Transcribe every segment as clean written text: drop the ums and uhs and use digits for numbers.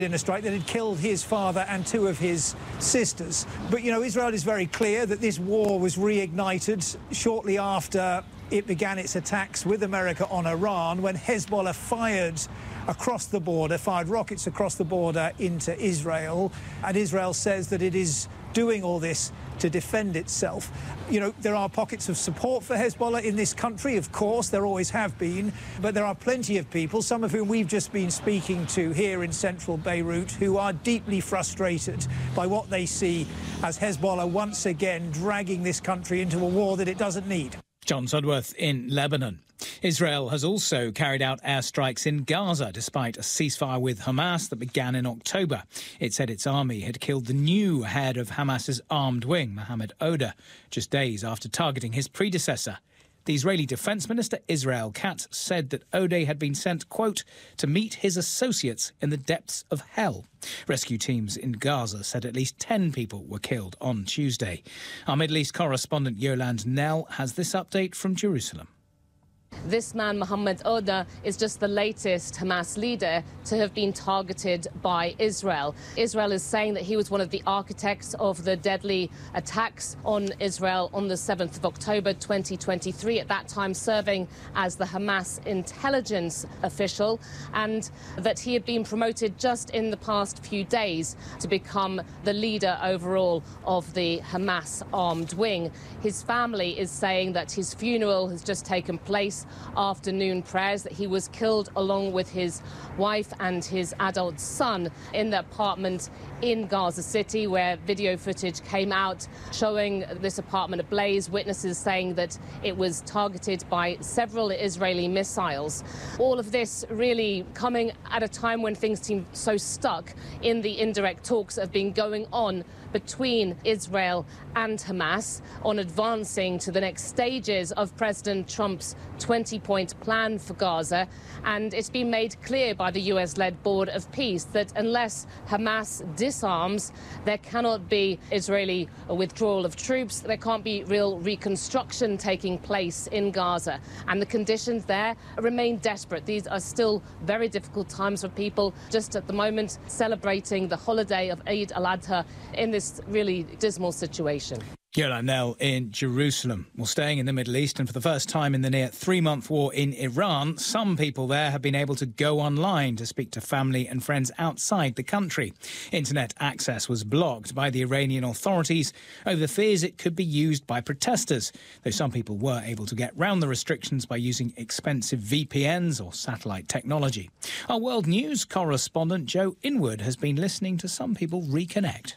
in a strike that had killed his father and two of his sisters. But, you know, Israel is very clear that this war was reignited shortly after it began its attacks with America on Iran, when Hezbollah fired across the border, fired rockets across the border into Israel. And Israel says that it is doing all this to defend itself. You know, there are pockets of support for Hezbollah in this country, of course, there always have been, but there are plenty of people, some of whom we've just been speaking to here in central Beirut, who are deeply frustrated by what they see as Hezbollah once again dragging this country into a war that it doesn't need. John Sudworth in Lebanon. Israel has also carried out airstrikes in Gaza, despite a ceasefire with Hamas that began in October. It said its army had killed the new head of Hamas's armed wing, Mohammed Oda, just days after targeting his predecessor. The Israeli Defense Minister, Israel Katz, said that Odeh had been sent, quote, to meet his associates in the depths of hell. Rescue teams in Gaza said at least 10 people were killed on Tuesday. Our Middle East correspondent Yolande Knell has this update from Jerusalem. This man, Mohammed Oda, is just the latest Hamas leader to have been targeted by Israel. Israel is saying that he was one of the architects of the deadly attacks on Israel on the 7th of October 2023, at that time serving as the Hamas intelligence official, and that he had been promoted just in the past few days to become the leader overall of the Hamas armed wing. His family is saying that his funeral has just taken place after noon prayers, that he was killed along with his wife and his adult son in the apartment in Gaza City, where video footage came out showing this apartment ablaze, witnesses saying that it was targeted by several Israeli missiles. All of this really coming at a time when things seem so stuck in the indirect talks that have been going on between Israel and Hamas on advancing to the next stages of President Trump's 20-point plan for Gaza. And it's been made clear by the US-led Board of Peace that unless Hamas disarms, there cannot be Israeli withdrawal of troops, there can't be real reconstruction taking place in Gaza. And the conditions there remain desperate. These are still very difficult times for people just at the moment celebrating the holiday of Eid al-Adha in this really dismal situation. Yolande Knell in Jerusalem. Well, staying in the Middle East, and for the first time in the near 3-month war in Iran, some people there have been able to go online to speak to family and friends outside the country. Internet access was blocked by the Iranian authorities over fears it could be used by protesters, though some people were able to get round the restrictions by using expensive VPNs or satellite technology. Our World News correspondent Joe Inwood has been listening to some people reconnect.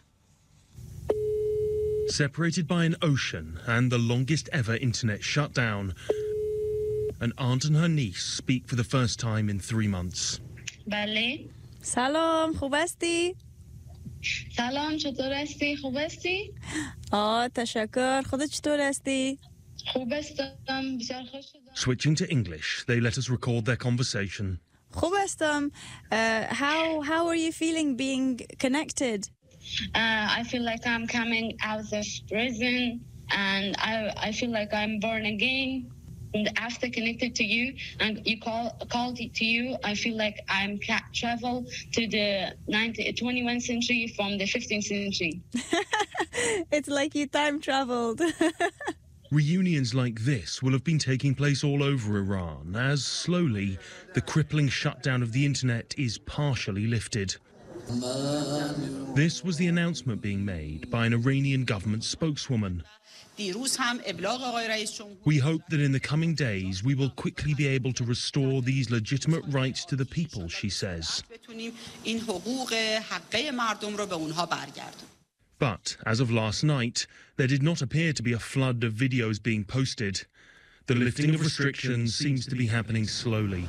Separated by an ocean and the longest ever internet shutdown, an aunt and her niece speak for the first time in 3 months. بله. سلام، خوب هستی؟ سلام، چطور هستی؟ خوب هستی؟ تشکر. خودت چطور هستی؟ خوب هستم، بسیار خوش شدم. Switching to English, they let us record their conversation. خوب هستم. How are you feeling being connected? I feel like I'm coming out of prison, and I feel like I'm born again. And after connected to you and you called to you, I feel like I'm travel to the 21st century from the 15th century. It's like you time traveled. Reunions like this will have been taking place all over Iran as slowly the crippling shutdown of the internet is partially lifted. This was the announcement being made by an Iranian government spokeswoman. We hope that in the coming days we will quickly be able to restore these legitimate rights to the people, she says. But as of last night, there did not appear to be a flood of videos being posted. The lifting of restrictions seems to be happening slowly.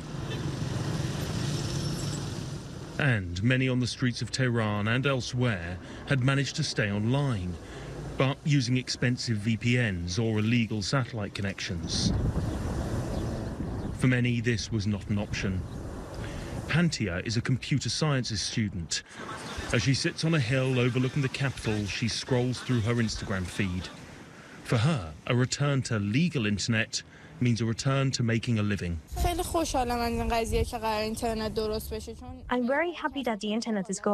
And many on the streets of Tehran and elsewhere had managed to stay online, but using expensive VPNs or illegal satellite connections. For many, this was not an option. Pantia is a computer sciences student. As she sits on a hill overlooking the capital, she scrolls through her Instagram feed. For her, a return to legal internet means a return to making a living. I'm very happy that the internet is